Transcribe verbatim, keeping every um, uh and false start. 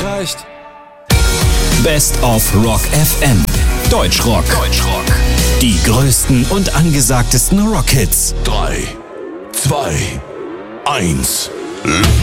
reicht. Best of Rock F M. Deutschrock. Deutschrock. Die größten und angesagtesten Rockhits. drei, zwei, eins